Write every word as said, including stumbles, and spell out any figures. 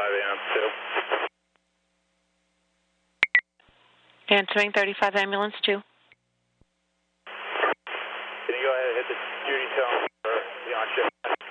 thirty-five ambulance two. Answering thirty-five ambulance two. Can you go ahead and hit the duty tone for the on shift?